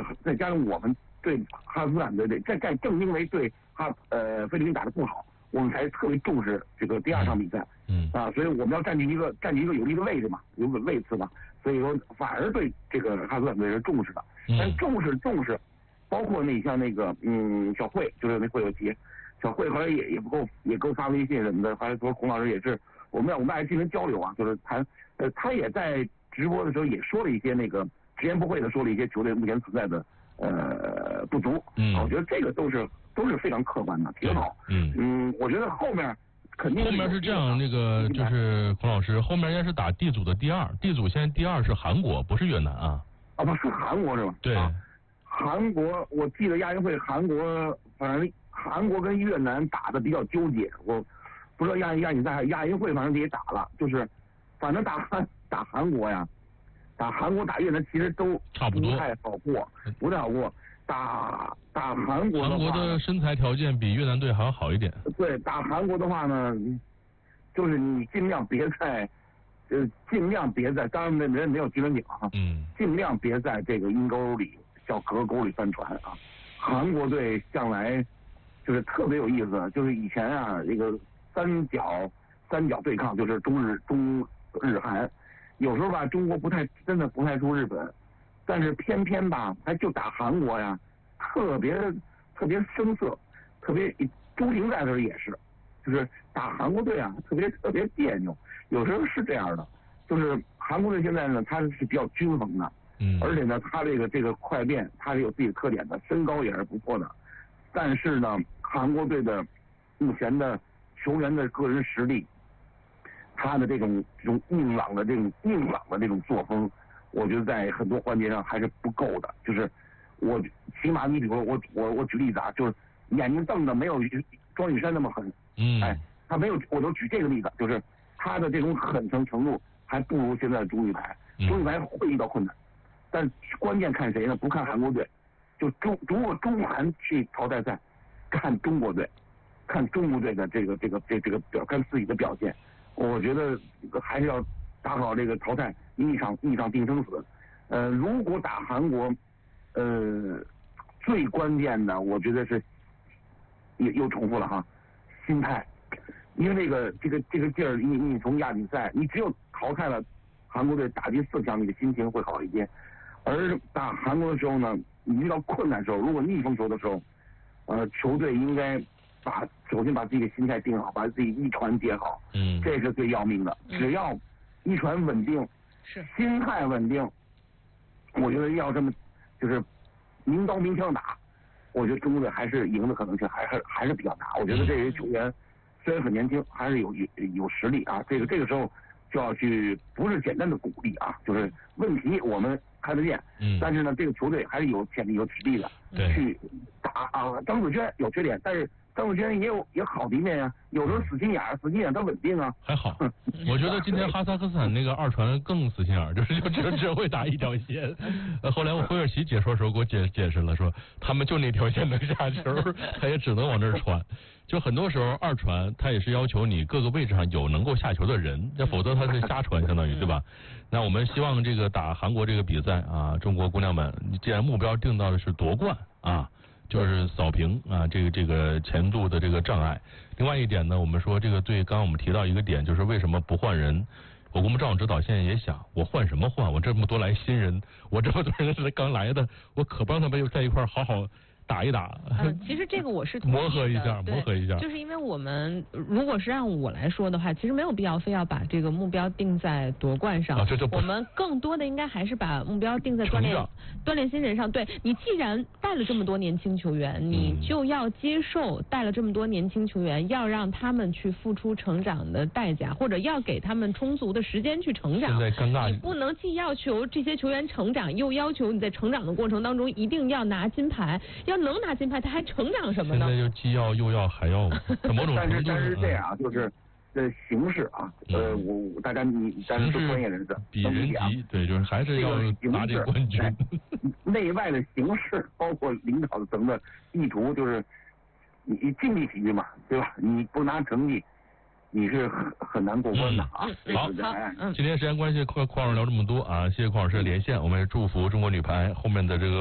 再加上我们对哈萨克斯坦队正因为对菲律宾打得不好，我们才特别重视这个第2场比赛。所以我们要占据一个有利的位置嘛，有个位次嘛，所以说反而对这个哈萨克斯坦队是重视的。但重视，包括像那个小慧，就是那会有节，小慧后来也给我发微信什么的，后来说孔老师也是，我们还进行交流啊，就是他也在直播的时候也说了一些那个直言不讳的说了一些球队目前存在的不足。我觉得这个都是非常客观的，挺好。我觉得后面肯定后面是这样，那个就是孔老师，后面应该是打 D 组的第2， D 组现在第2是韩国，不是越南啊。 不是韩国是吧？ 对。 韩国，我记得亚运会韩国，反正韩国跟越南打的比较纠结，我不知道亚运会反正也打了，就是反正打韩国呀，打韩国打越南其实都差不多， 不太好过。打韩国的身材条件比越南队还要好一点。 对，打韩国的话呢，就是你尽量别在，当然人没有机关井啊，尽量别在这个阴沟里、小河沟里翻船啊。韩国队向来就是特别有意思，就是以前啊，这个三角对抗，就是中日韩，有时候吧，中国真的不太输日本，但是偏偏吧，他就打韩国呀，特别生涩，特别周婷在这也是，就是打韩国队啊，特别别扭，有时候是这样的，就是韩国队现在呢，他是比较均衡的，而且呢，他这个快变，他是有自己的特点的，身高也是不错的，但是呢，韩国队的目前的球员的个人实力，他的这种硬朗的这种作风，我觉得在很多环节上还是不够的。就是我起码你比如说我举例子啊，就是眼睛瞪的没有庄宇珊那么狠，他没有，我都举这个例子，就是他的这种狠程度还不如现在的中女排，中女排会遇到困难，但关键看谁呢？不看韩国队，就如果中韩去淘汰赛，看中国队，看中国队的这个看自己的表现，我觉得还是要打好这个淘汰一场定生死。如果打韩国，最关键的我觉得是又重复了哈，心态，因为这个劲儿，你从亚锦赛，你只有淘汰了韩国队打进4强，你的心情会好一些。而打韩国的时候呢，你遇到困难的时候，如果逆风球的时候，球队应该首先把自己的心态定好，把自己一传接好，这是最要命的。只要一传稳定， 是心态稳定，我觉得要这么就是明刀明枪打，我觉得中国队还是赢的可能性还是比较大。我觉得这些球员虽然很年轻，还是有实力啊。这个时候就要去，不是简单的鼓励啊，就是问题我们看得见，但是呢，这个球队还是有潜力有实力的去打啊。张子萱有缺点，但是张子萱也有好的一面呀，有时候死心眼他稳定啊。 还好，我觉得今天哈萨克斯坦那个2传更死心眼，就只会打一条线。后来我霍尔奇解说的时候给我解释了，说他们就那条线能下球，他也只能往这儿传。就很多时候2传他也是要求你各个位置上有能够下球的人，否则他是瞎传，相当于对吧？那我们希望这个打韩国这个比赛啊，中国姑娘们，既然目标定到的是夺冠啊，就是扫平啊这个前度的这个障碍。另外一点呢，我们说这个对，刚刚我们提到一个点，就是为什么不换人？我国赵指导现在也想，我换什么换？我这么多来新人，我这么多人是刚来的，我可不让他们又在一块好好打一打。 其实这个我是磨合一下， 就是因为我们如果是让我来说的话，其实没有必要非要把这个目标定在夺冠上，我们更多的应该还是把目标定在锻炼新人上。对，你既然带了这么多年轻球员，你就要接受带了这么多年轻球员，要让他们去付出成长的代价，或者要给他们充足的时间去成长。 现在尴尬， 你不能既要求这些球员成长，又要求你在成长的过程当中一定要拿金牌。要能拿金牌，他还成长什么呢？ 现在就既要又要还要，某种程度但是这样，就是形式啊，大家是专业人士， 比人急，对，就是还是要拿这个冠军。 内外的形式，包括领导层的意图，就是你竞技体育嘛，对吧？你不拿成绩，你是很难过关的啊。 好，今天时间关系，邝老师聊这么多啊，谢谢邝老师的连线，我们祝福中国女排后面的这个。